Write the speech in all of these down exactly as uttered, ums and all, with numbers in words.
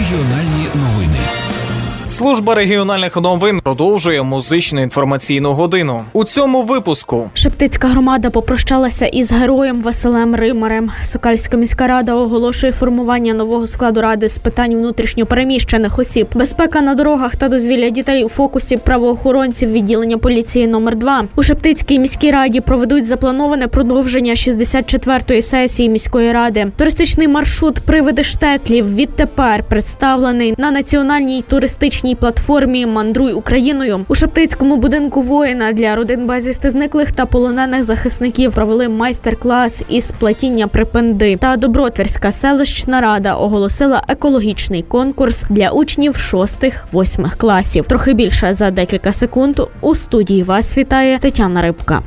Регіональні новини. Служба регіональних новин продовжує музичну інформаційну годину. У цьому випуску Шептицька громада попрощалася із героєм Василем Римарем. Сокальська міська рада оголошує формування нового складу ради з питань внутрішньопереміщених осіб. Безпека на дорогах та дозвілля дітей у фокусі правоохоронців відділення поліції номер два. У Шептицькій міській раді проведуть заплановане продовження шістдесят четвертої сесії міської ради. Туристичний маршрут «Привиди Штетлів» відтепер представлений на національній туристичній платформі «Мандруй Україною». У Шептицькому будинку воїна для родин безвісти зниклих та полонених захисників провели майстер-клас із плетіння припинди. Та Добротвірська селищна рада оголосила екологічний конкурс для учнів шостих-восьмих класів. Трохи більше за декілька секунд. У студії вас вітає Тетяна Рибка.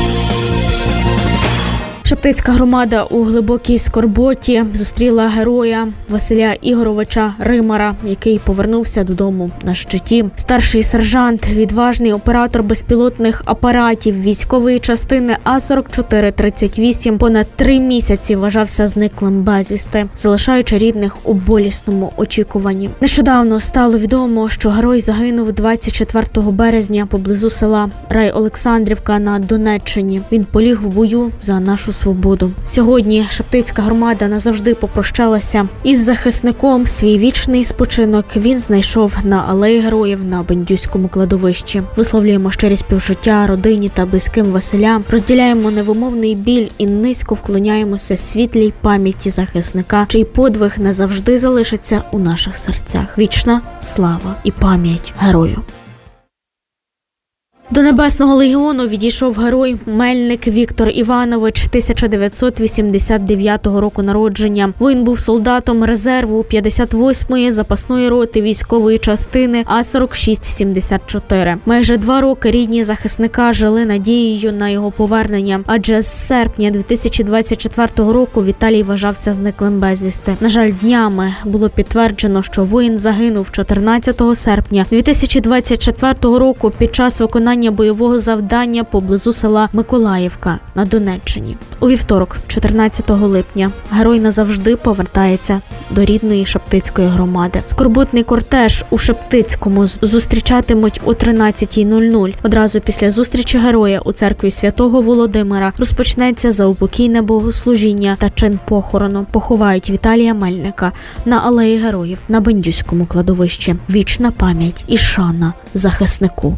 Шептицька громада у глибокій скорботі зустріла героя Василя Ігоровича Римара, який повернувся додому на щиті. Старший сержант, відважний оператор безпілотних апаратів військової частини А сорок чотири тридцять вісім, понад три місяці вважався зниклим безвісти, залишаючи рідних у болісному очікуванні. Нещодавно стало відомо, що герой загинув двадцять четвертого березня поблизу села Рай-Олександрівка на Донеччині. Він поліг в бою за нашу свободу. Сьогодні Шептицька громада назавжди попрощалася із захисником. Свій вічний спочинок він знайшов на алеї героїв на Бендюському кладовищі. Висловлюємо щирі співчуття родині та близьким Василя, розділяємо невимовний біль і низько вклоняємося світлій пам'яті захисника, чий подвиг назавжди залишиться у наших серцях. Вічна слава і пам'ять герою. До Небесного легіону відійшов герой Мельник Віктор Іванович, тисяча дев'ятсот вісімдесят дев'ятого року народження. Воїн був солдатом резерву п'ятдесят восьмої запасної роти військової частини А сорок шість сімдесят чотири. Майже два роки рідні захисника жили надією на його повернення, адже з серпня дві тисячі двадцять четвертого року Віталій вважався зниклим безвісти. На жаль, днями було підтверджено, що воїн загинув чотирнадцятого серпня дві тисячі двадцять четвертого року під час виконання бойового завдання поблизу села Миколаївка на Донеччині. У вівторок, чотирнадцятого липня, герой назавжди повертається до рідної Шептицької громади. Скорботний кортеж у Шептицькому зустрічатимуть о тринадцятій нуль нуль. Одразу після зустрічі героя у церкві Святого Володимира розпочнеться заупокійне богослужіння та чин похорону. Поховають Віталія Мельника на алеї героїв на Бендюському кладовищі. Вічна пам'ять і шана захиснику.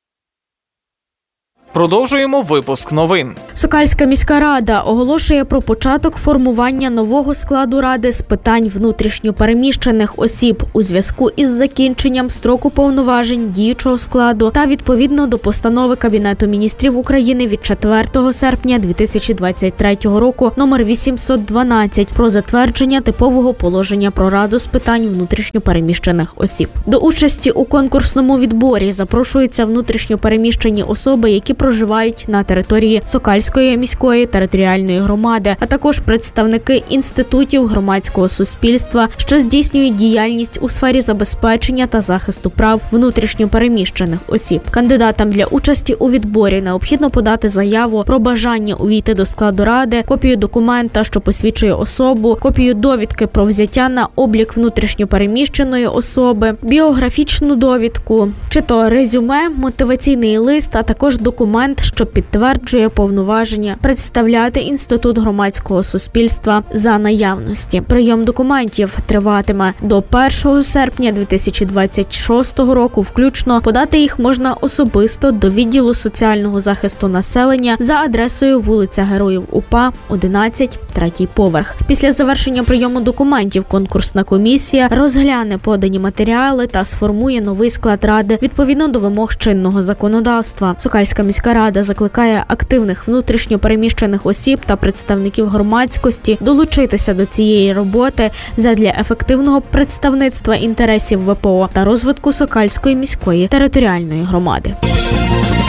продовжуємо випуск новин. Сокальська міська рада оголошує про початок формування нового складу ради з питань внутрішньопереміщених осіб у зв'язку із закінченням строку повноважень діючого складу та відповідно до постанови Кабінету міністрів України від четвертого серпня дві тисячі двадцять третього року номер вісімсот дванадцять про затвердження типового положення про раду з питань внутрішньопереміщених осіб. До участі у конкурсному відборі запрошуються внутрішньопереміщені особи, які проживають на території Сокальської міської територіальної громади, а також представники інститутів громадського суспільства, що здійснюють діяльність у сфері забезпечення та захисту прав внутрішньопереміщених осіб. Кандидатам для участі у відборі необхідно подати заяву про бажання увійти до складу ради, копію документа, що посвідчує особу, копію довідки про взяття на облік внутрішньопереміщеної особи, біографічну довідку, чи то резюме, мотиваційний лист, а також документ, що підтверджує повноваження представляти інститут громадського суспільства за наявності. Прийом документів триватиме до першого серпня дві тисячі двадцять шостого року включно. Подати їх можна особисто до відділу соціального захисту населення за адресою вулиця Героїв УПА, одинадцять, третій поверх. Після завершення прийому документів конкурсна комісія розгляне подані матеріали та сформує новий склад ради відповідно до вимог чинного законодавства. Сокальська міська рада закликає активних внутрішньопереміщених осіб та представників громадськості долучитися до цієї роботи задля ефективного представництва інтересів ВПО та розвитку Сокальської міської територіальної громади.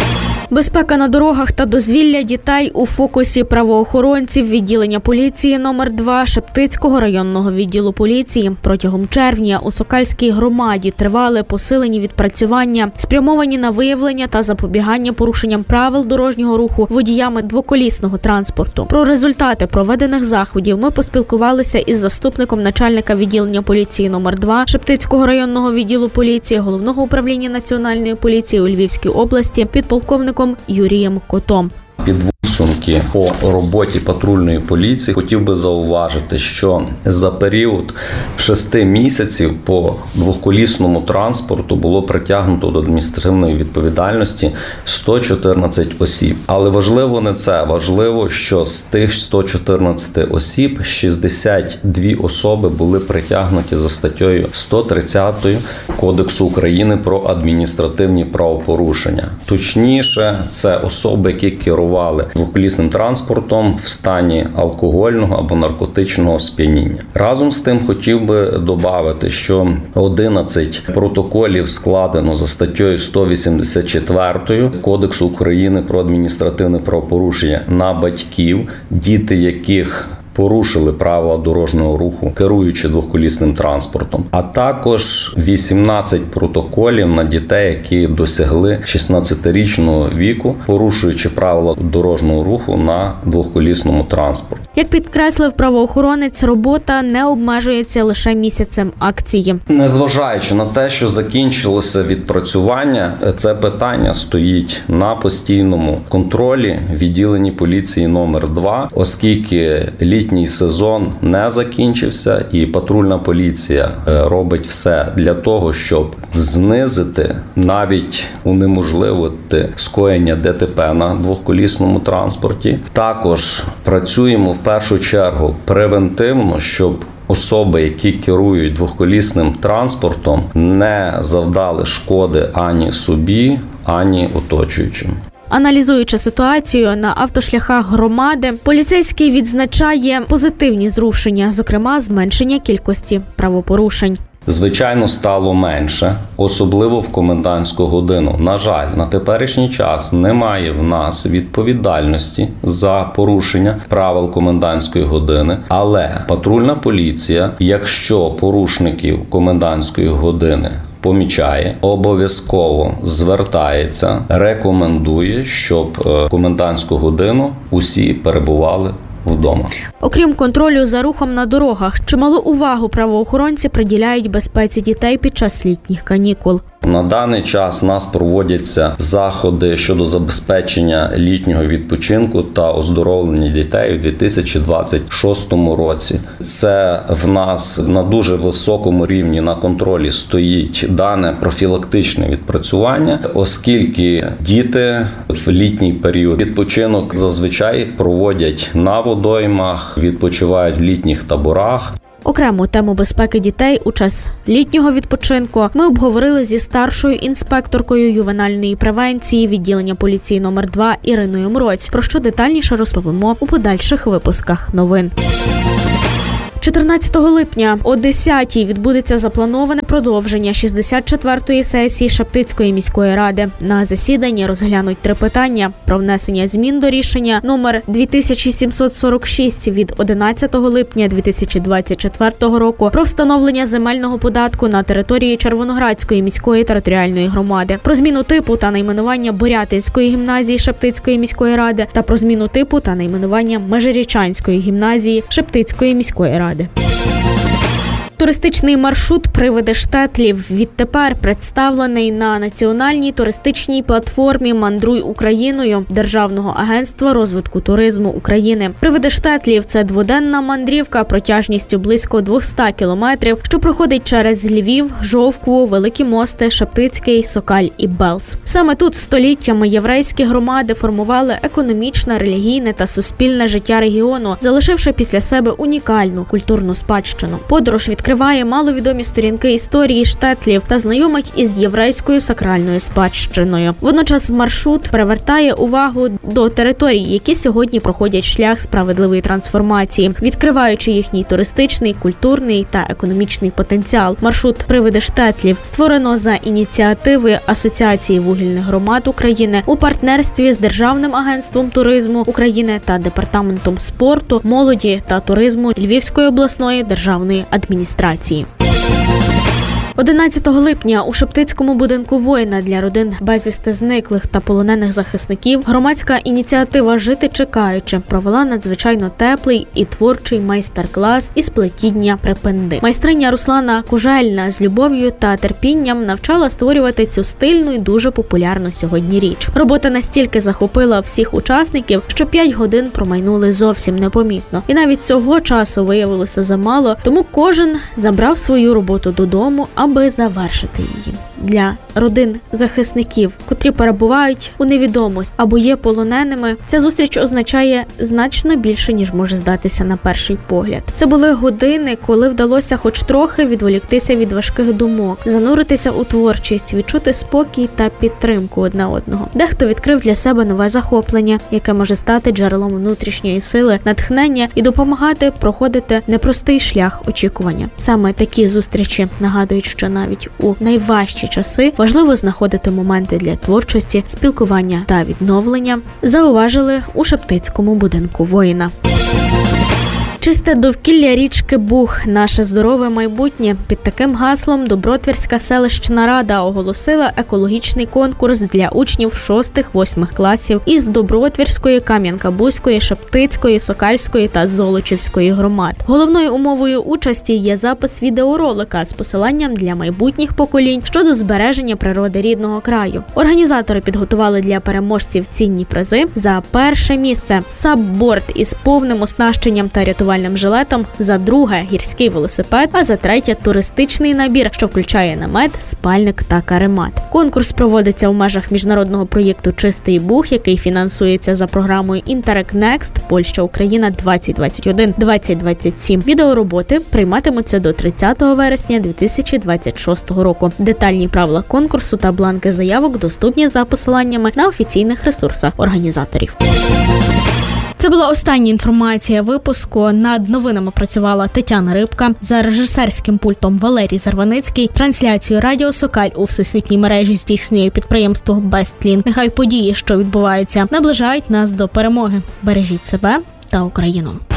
Безпека на дорогах та дозвілля дітей у фокусі правоохоронців відділення поліції номер два Шептицького районного відділу поліції. Протягом червня у Сокальській громаді тривали посилені відпрацювання, спрямовані на виявлення та запобігання порушенням правил дорожнього руху водіями двоколісного транспорту. Про результати проведених заходів ми поспілкувалися із заступником начальника відділення поліції номер два Шептицького районного відділу поліції Головного управління Національної поліції у Львівській області підполковником Юрієм Котом. Підсумки по роботі патрульної поліції хотів би зауважити, що за період шести місяців по двоколісному транспорту було притягнуто до адміністративної відповідальності сто чотирнадцять осіб. Але важливо не це. Важливо, що з тих сто чотирнадцяти осіб шістдесят дві особи були притягнуті за статтею сто тридцять Кодексу України про адміністративні правопорушення. Точніше, це особи, які керували двоколісним транспортом в стані алкогольного або наркотичного сп'яніння. Разом з тим хотів би додати, що одинадцять протоколів складено за статтею сто вісімдесят четвертою Кодексу України про адміністративне правопорушення на батьків, діти яких порушили правила дорожнього руху, керуючи двоколісним транспортом, а також вісімнадцять протоколів на дітей, які досягли шістнадцятирічного віку, порушуючи правила дорожнього руху на двоколісному транспорті. Як підкреслив правоохоронець, робота не обмежується лише місяцем акції. Незважаючи на те, що закінчилося відпрацювання, це питання стоїть на постійному контролі в відділенні поліції номер два, оскільки літній сезон не закінчився і патрульна поліція робить все для того, щоб знизити, навіть унеможливити скоєння ДТП на двоколісному транспорті. Також працюємо в першу чергу превентивно, щоб особи, які керують двоколісним транспортом, не завдали шкоди ані собі, ані оточуючим. Аналізуючи ситуацію на автошляхах громади, поліцейський відзначає позитивні зрушення, зокрема зменшення кількості правопорушень. Звичайно, стало менше, особливо в комендантську годину. На жаль, на теперішній час немає в нас відповідальності за порушення правил комендантської години, але патрульна поліція, якщо порушників комендантської години помічає, обов'язково звертається, рекомендує, щоб комендантську годину усі перебували вдома. Окрім контролю за рухом на дорогах, чималу увагу правоохоронці приділяють безпеці дітей під час літніх канікул. На даний час у нас проводяться заходи щодо забезпечення літнього відпочинку та оздоровлення дітей у дві тисячі двадцять шостому році. Це в нас на дуже високому рівні на контролі стоїть дане профілактичне відпрацювання, оскільки діти в літній період відпочинок зазвичай проводять на водоймах, відпочивають в літніх таборах. Окрему тему безпеки дітей у час літнього відпочинку ми обговорили зі старшою інспекторкою ювенальної превенції відділення поліції номер два Іриною Мроць, про що детальніше розповімо у подальших випусках новин. чотирнадцятого липня о десятій відбудеться заплановане продовження шістдесят четвертої сесії Шептицької міської ради. На засіданні розглянуть три питання про внесення змін до рішення номер дві тисячі сімсот сорок шість від одинадцятого липня дві тисячі двадцять четвертого року про встановлення земельного податку на території Червоноградської міської територіальної громади, про зміну типу та найменування Борятинської гімназії Шептицької міської ради та про зміну типу та найменування Межирічанської гімназії Шептицької міської ради. Туристичний маршрут «Привиди штетлів» відтепер представлений на національній туристичній платформі «Мандруй Україною» Державного агентства розвитку туризму України. «Привиди штетлів» – це дводенна мандрівка протяжністю близько двісті кілометрів, що проходить через Львів, Жовкву, Великі Мости, Шептицький, Сокаль і Белз. Саме тут століттями єврейські громади формували економічне, релігійне та суспільне життя регіону, залишивши після себе унікальну культурну спадщину. Подорож відкриває відкриває маловідомі сторінки історії штетлів та знайомить із єврейською сакральною спадщиною. Водночас маршрут привертає увагу до територій, які сьогодні проходять шлях справедливої трансформації, відкриваючи їхній туристичний, культурний та економічний потенціал. Маршрут «Привиди штетлів» створено за ініціативи Асоціації вугільних громад України у партнерстві з Державним агентством туризму України та Департаментом спорту, молоді та туризму Львівської обласної державної адміністрації. одинадцятого липня у Шептицькому будинку воїна для родин безвісти зниклих та полонених захисників громадська ініціатива «Жити чекаючи» провела надзвичайно теплий і творчий майстер-клас із плетіння припинди. Майстриня Руслана Кужельна з любов'ю та терпінням навчала створювати цю стильну і дуже популярну сьогодні річ. Робота настільки захопила всіх учасників, що п'ять годин промайнули зовсім непомітно. І навіть цього часу виявилося замало, тому кожен забрав свою роботу додому, аби завершити її. Для родин захисників, котрі перебувають у невідомості або є полоненими, ця зустріч означає значно більше, ніж може здатися на перший погляд. Це були години, коли вдалося хоч трохи відволіктися від важких думок, зануритися у творчість, відчути спокій та підтримку одне одного. Дехто відкрив для себе нове захоплення, яке може стати джерелом внутрішньої сили, натхнення і допомагати проходити непростий шлях очікування. Саме такі зустрічі нагадують, що навіть у найважчі часи важливо знаходити моменти для творчості, спілкування та відновлення, зауважили у Шептицькому будинку воїна. Чисте довкілля річки Буг – наше здорове майбутнє. Під таким гаслом Добротвірська селищна рада оголосила екологічний конкурс для учнів шостих-восьмих класів із Добротвірської, Кам'янка-Бузької, Шептицької, Сокальської та Золочівської громад. Головною умовою участі є запис відеоролика з посиланням для майбутніх поколінь щодо збереження природи рідного краю. Організатори підготували для переможців цінні призи. За перше місце – сабборд із повним оснащенням та рятувальним жилетом, за друге – гірський велосипед, а за третє – туристичний набір, що включає намет, спальник та каремат. Конкурс проводиться у межах міжнародного проєкту «Чистий Буг», який фінансується за програмою Interreg Next Польща-Україна двадцять двадцять один - двадцять двадцять сім. Відеороботи прийматимуться до тридцятого вересня дві тисячі двадцять шостого року. Детальні правила конкурсу та бланки заявок доступні за посиланнями на офіційних ресурсах організаторів. Це була остання інформація випуску. Над новинами працювала Тетяна Рибка, за режисерським пультом Валерій Зарваницький. Трансляцію Радіо Сокаль у всесвітній мережі здійснює підприємство Бестлін. Нехай події, що відбуваються, наближають нас до перемоги. Бережіть себе та Україну.